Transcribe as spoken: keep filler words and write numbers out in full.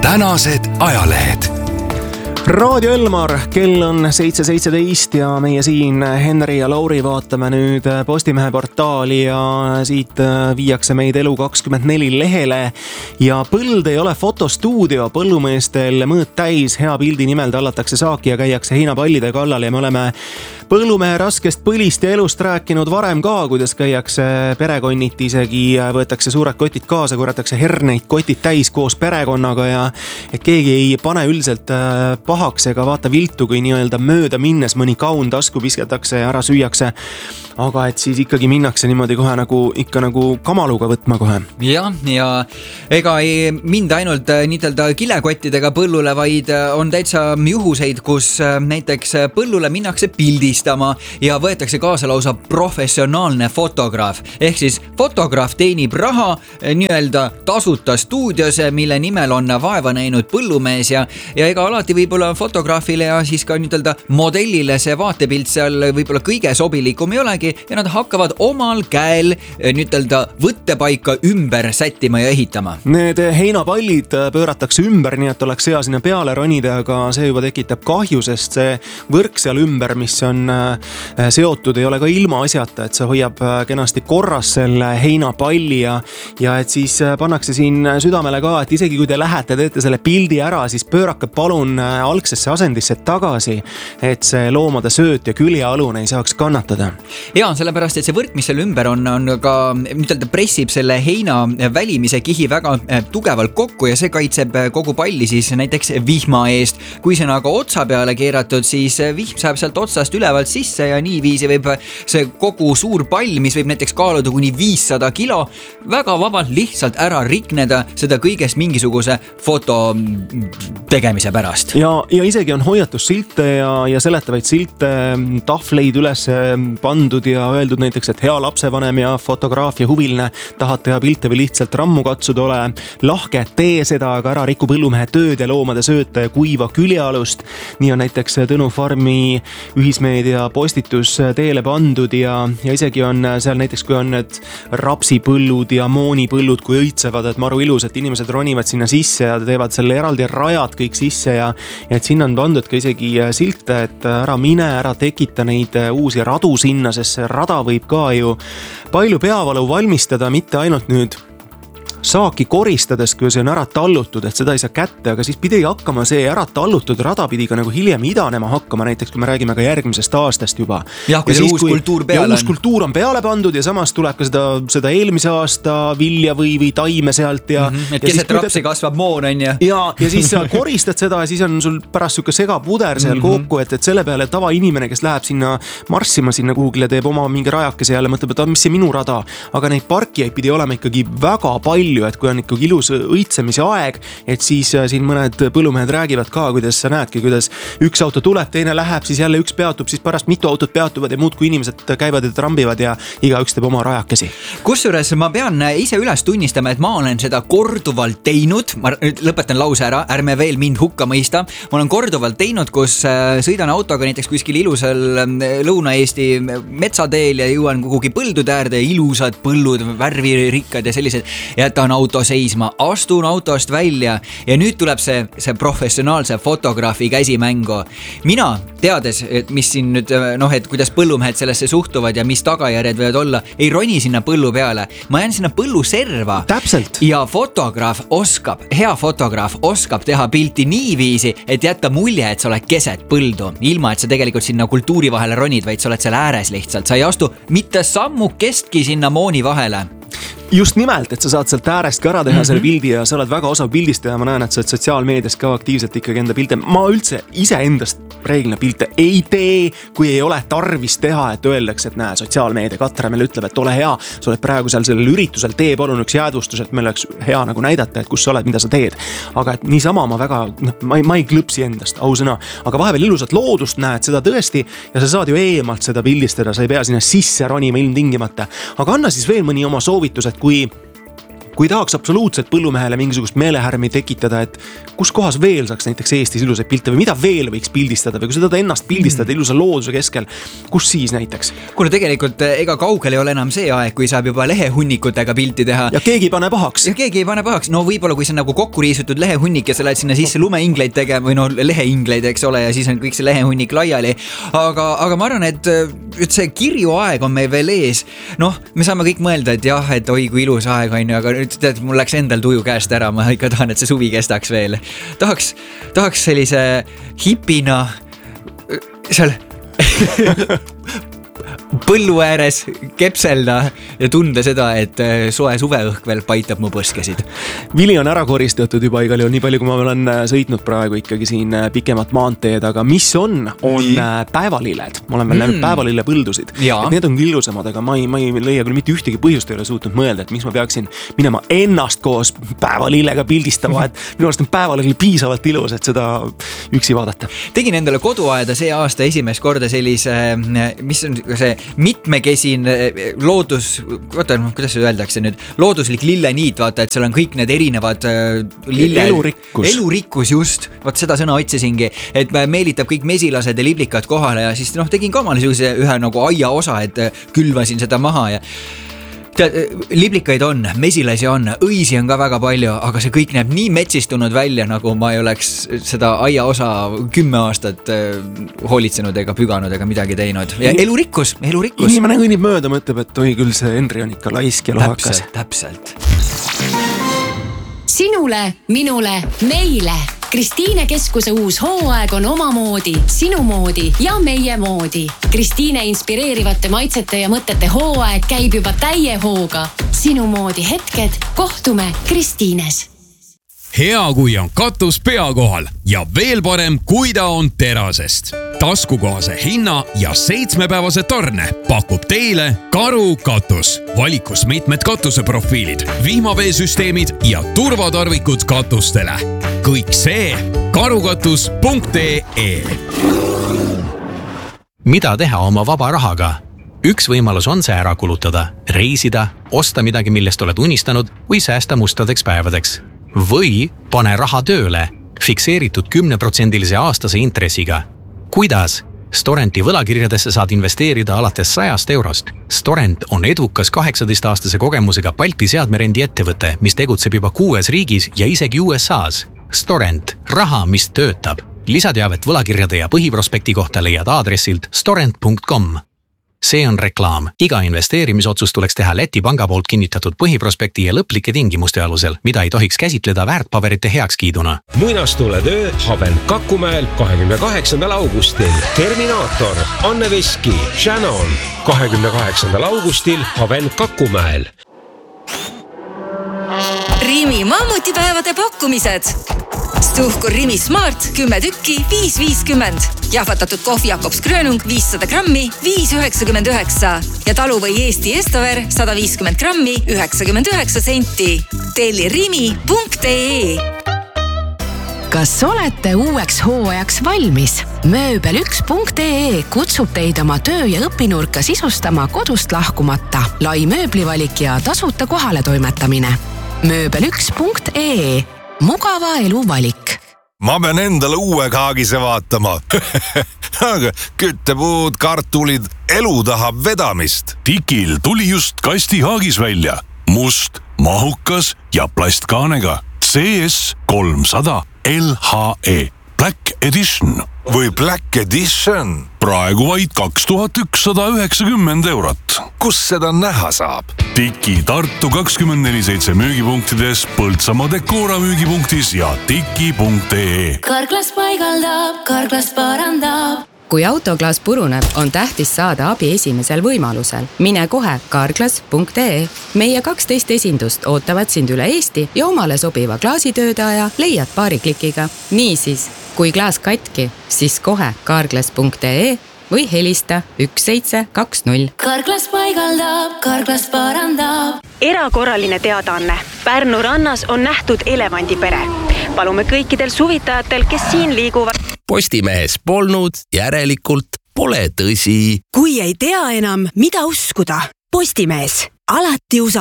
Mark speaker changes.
Speaker 1: tänased ajalehed.
Speaker 2: Raadio Elmar, kell on seitse seitseteist ja meie siin Henri ja Lauri vaatame nüüd Postimehe portaali ja siit viiakse meid Elu kakskümmend neli lehele. Ja põld ei ole fotostuudio, põllumeestel mõõt täis, hea pildi nimel tallatakse saaki ja käiakse heinapallide kallal ja me oleme põllumehe raskest põlist ja elust rääkinud varem ka, kuidas käiakse perekonniti, isegi võetakse suured kotid kaasa, korratakse herneid kotid täis koos perekonnaga ja et keegi ei pane üldiselt pahaks ega vaata viltu, kui nii-öelda mööda minnes mõni kaun tasku pisketakse ja ära süüakse. Aga et siis ikkagi minnakse niimoodi kohe nagu, ikka nagu kamaluga võtma kohe.
Speaker 3: Ja, ja ega ei mind ainult niitelda kilekottidega põllule, vaid on täitsa juhuseid, kus näiteks põllule minnakse pildistama ja võetakse kaasa lausa professionaalne fotograaf. Ehk siis fotograaf teenib raha nii-öelda tasuta stuudios, mille nimel on vaeva näinud põllumees ja, ja ega alati võib-olla fotograafile ja siis ka nii-öelda modellile see vaatepilt seal võib-olla kõige sobilikum ei olegi ja nad hakkavad omal käel nüütelda võttepaika ümber sättima ja ehitama.
Speaker 2: Need heinapallid pööratakse ümber, nii et oleks hea sinna peale ronida, aga see juba tekitab kahju, sest see võrk seal ümber, mis on seotud, ei ole ka ilma asjata, et see hoiab kenasti korras selle heinapalli ja, ja et siis pannakse siin südamele ka, et isegi kui te lähete, teete selle pildi ära, siis pöörake palun algsesse asendisse tagasi, et see loomade sööt ja küljealune ei saaks kannatada.
Speaker 3: Ja, sellepärast, et see võrk, mis seal ümber on, on ka, nüüd pressib selle heina välimise kihi väga tugevalt kokku ja see kaitseb kogu palli siis näiteks vihma eest. Kui see on aga otsa peale keeratud, siis vihm saab sealt otsast ülevalt sisse ja nii viisi võib see kogu suur pall, mis võib näiteks kaaluda kuni viissada kilo, väga vabalt lihtsalt ära rikneda seda kõigest mingisuguse foto tegemise pärast.
Speaker 2: Ja, ja isegi on hoiatussilte ja, ja seletavaid silte, tahvleid üles pandud ja öeldud näiteks, et hea lapsevanem ja fotograafia huviline, tahad teha pilte või lihtsalt rammu katsuda, ole lahke, tee seda, aga ära riku põllumehe tööd ja loomade sööta ja kuiva küljealust. Nii on näiteks Tõnu Farmi ühismeedia postitus teele pandud ja, ja isegi on seal näiteks, kui on need rapsipõllud ja moonipõllud, kui õitsevad, et maru ilus, et inimesed ronivad sinna sisse ja teevad selle eraldi rajad kõik sisse ja, ja et sinna on pandud ka isegi silte, et ära mine, ära tekita neid uusi radu sinna, sest see rada võib ka ju palju peavalu valmistada, mitte ainult nüüd saaki koristades, kui see on ära tallutud, et seda ei saa kätte, aga siis pidi hakkama see ära tallutud rada pidi ka nagu hiljem idanema hakkama, näiteks kui me räägime ka järgmisest aastast juba.
Speaker 3: Ja, kui ja see siis, uus kui, kultuur peale
Speaker 2: on. Uus kultuur on peale pandud ja samas tuleb ka seda, seda eelmise aasta vilja või, või taime sealt ja... Mm-hmm,
Speaker 3: et keset rapsi kasvab moon on ja...
Speaker 2: Ja, ja siis sa koristad seda ja siis on sul pärast suke segapuder seal mm-hmm. kokku, et, et selle peale tava inimene, kes läheb sinna marssima sinna kuhugile, teeb oma mingi rajakese jälle, mõtleb, et mis see minu rada, aga neid parkijaid pidi olema ikkagi väga palju, et kui on ikkagi ilus õitsemise aeg, et siis siin mõned põllumehed räägivad ka, kuidas sa näedki, kuidas üks auto tuleb, teine läheb, siis jälle üks peatub, siis pärast mitu autot peatuvad ja muud kui inimesed käivad ja trambivad ja igaüks teeb oma rajakesi.
Speaker 3: Kusjuures ma pean ise üles tunnistama, et ma olen seda korduvalt teinud, ma lõpetan lause ära, ärme veel mind hukka mõista, ma olen korduvalt teinud, kus sõidan autoga näiteks kuskil ilusal Lõuna-Eesti metsateel ja jõuan kuhugi põldude äärde, ilusad põllud, värvirikkad ja sellised, jätan auto seisma, astun autost välja ja nüüd tuleb see, see professionaalse fotograafi käsimängu. Mina, teades, et mis siin nüüd, noh, et kuidas põllumehed sellesse suhtuvad ja mis tagajärjed võivad olla, ei roni sinna põllu peale. Ma jään sinna põllu serva.
Speaker 2: Täpselt.
Speaker 3: Ja fotograaf oskab, hea fotograaf oskab teha pilti nii viisi, et jätta mulje, et sa oled keset põldu. Ilma, et sa tegelikult sinna kultuuri vahele ronid, vaid sa oled seal ääres lihtsalt. Sa ei astu mitte sammu kestki sinna mooni vahele.
Speaker 2: Just nimelt, et sa saad sealt äärest ka ära teha mm-hmm. selle pildi ja sa oled väga osav pildistaja, ma näen, et sa oled sotsiaalmeedias ka aktiivselt ikkagi enda pilte. Ma üldse ise endast reeglina pilte ei tee, kui ei ole tarvis teha, et öeldakse, et näe, sotsiaalmeedia Katre meile ütleb, et ole hea, sa oled praegu seal sellel üritusel, tee palun üks jäädvustus, et meil oleks hea nagu näidata, et kus sa oled, mida sa teed. Aga et niisama ma väga, no, ma, ei, ma ei klõpsi endast, ausõna, aga vahepeal ilusat loodust näed seda tõesti ja sa saad ju eemalt seda pildistada, sa ei pea sinna sisse ronima ilmtingimata. Aga anna siis veel mõni oma soovitus, et kui kui tahaks absoluutselt põllumehele mingisugust meelehärmi tekitada, et kus kohas veel saaks näiteks Eestis ilusaid pilte või mida veel võiks pildistada või kui sa tahad ennast pildistada ilusa looduse keskel, kus siis näiteks?
Speaker 3: Kuule tegelikult ega kaugel ei ole enam see aeg, kui saab juba lehehunnikutega pilti teha.
Speaker 2: Ja keegi ei pane pahaks.
Speaker 3: Ja keegi ei pane pahaks. No võib-olla kui see on nagu kokku riisutud lehehunnik ja sa lähed sinna sisse lumeingleid tegema või no leheingleid, eks ole, ja siis on kõik see lehehunnik laiali. Aga, aga ma arvan, et, et see kirju aeg on meil veel ees. Noh, me saame kõik mõelda, et jah, et oi kui ilus aeg on, aga nüüd tead, mul läks endal tuju käest ära, ma ikka tahan, et see suvi kestaks veel. Tahaks, tahaks sellise hipina seal põllu ääres kepselda ja tunda seda, et soe suveõhk veel paitab mu põskesid.
Speaker 2: Vili on ära koristatud juba igal juhul, nii palju kui ma olen sõitnud praegu ikkagi siin pikemat maanteed, aga mis on, on nii. päevalilled. Ma olen veel mm. näinud päevalille põldusid. Need on illusamad, aga ma ei, ma ei leia küll mitte ühtegi põhjust ei ole suutnud mõelda, et miks ma peaksin minema ennast koos päevalillega pildistama, et minu arust on päevalill piisavalt ilus, et seda üksi vaadata.
Speaker 3: Tegin endale koduaeda see aasta esimest korda sellise, mis on see mitmekesin loodus, vaata, kuidas see öeldakse nüüd, looduslik lilleniit, vaata, et seal on kõik need erinevad lille...
Speaker 2: Elurikkus.
Speaker 3: Elurikkus just, vaat seda sõna otsisingi, et meelitab kõik mesilased ja liblikad kohale ja siis noh, tegin ka omale ühe nagu aia osa, et külvasin seda maha ja tead, liblikaid on, mesilasi on, õisi on ka väga palju, aga see kõik näeb nii metsistunud välja, nagu ma ei oleks seda aia osa kümme aastat hoolitsenud ega püganud ega midagi teinud. Ja elurikkus, elurikkus.
Speaker 2: Inimene kõnnib mööda, mõtleb, et oi küll see Henri on ikka laisk ja lohakas.
Speaker 3: Täpselt, täpselt.
Speaker 1: Sinule, minule, meile. Kristiine Keskuse uus hooaeg on omamoodi, sinu moodi ja meie moodi. Kristiine inspireerivate maitsete ja mõtete hooaeg käib juba täie hooga. Sinu moodi hetked, kohtume Kristiines.
Speaker 4: Hea, kui on katus pea kohal ja veel parem, kui ta on terasest. Taskukohase hinna ja seitsmepäevase tarne pakub teile Karu katus. Valikus mitmed katuseprofiilid, vihmaveesüsteemid ja turvatarvikud katustele. Kõik see karukatus punkt ee.
Speaker 5: Mida teha oma vaba rahaga? Üks võimalus on see ära kulutada, reisida, osta midagi, millest oled unistanud või säästa mustadeks päevadeks. Või pane raha tööle, fikseeritud kümneprotsendilise aastase intressiga. Kuidas? Storenti võlakirjadesse saad investeerida alates sajast eurost. Storent on edukas kaheksateist-aastase kogemusega Balti seadmerendi ettevõte, mis tegutseb juba kuues riigis ja isegi U S A's. Storent, raha, mis töötab. Lisateavet võlakirjade ja põhiprospekti kohta leiad aadressilt storent punkt com. See on reklaam. Iga investeerimisotsus tuleks teha Läti panga poolt kinnitatud põhiprospekti ja lõplike tingimuste alusel, mida ei tohiks käsitleda väärtpaberite heakskiiduna.
Speaker 6: Muinastule töö Haben Kakumäel kahekümne kaheksandal augustil. Terminaator, Anne Veski, Shannon. kahekümne kaheksandal augustil Haben Kakumäel.
Speaker 7: Rimi mammutipäevade pakkumised. Stuhkur Rimi Smart kümme tükki, viis viiskümmend. Jahvatatud kohvi Jakobs Grönung viissada grammi, viis üheksakümmend üheksa. Ja taluvõi Eesti Estover sada viiskümmend grammi, üheksakümmend üheksa senti. Telli rimi punkt ee.
Speaker 8: Kas olete uueks hooajaks valmis? Mööbel üks punkt ee kutsub teid oma töö- ja õpinurka sisustama kodust lahkumata. Lai mööblivalik ja tasuta kohale toimetamine. Mööbel üks punkt ee. Mugava elu valik.
Speaker 9: Ma pean endale uue kaagise vaatama. Aga küttepuud, kartulid, elu tahab vedamist.
Speaker 10: Tikil tuli just kasti haagis välja. Must, mahukas ja plastkaanega. C S kolmsada L H E. Black Edition.
Speaker 9: Või Black Edition.
Speaker 10: Praegu vaid kaks tuhat ükssada üheksakümmend eurot.
Speaker 9: Kus seda näha saab?
Speaker 10: Tiki Tartu kakskümmend neli seitse müügipunktides, Põltsamaa Dekora müügipunktis ja tiki punkt ee.
Speaker 1: Karklas paigaldab, Karklas parandab.
Speaker 11: Kui autoklaas puruneb, on tähtis saada abi esimesel võimalusel. Mine kohe karklas punkt ee. Meie kaksteist esindust ootavad sind üle Eesti ja omale sobiva klaasitöödaja leiad paari klikiga. Niisiis, kui klaas katki, siis kohe karklas punkt ee või helista üks seitse kaks null.
Speaker 1: Karklas paigaldab, Karklas parandab.
Speaker 12: Erakorraline teadaanne. Pärnu rannas on nähtud elevandipere. Palume kõikidel suvitajatel, kes siin liiguvad.
Speaker 13: Postimehes polnud, järelikult pole tõsi.
Speaker 14: Kui ei tea enam, mida uskuda, Postimees alati usa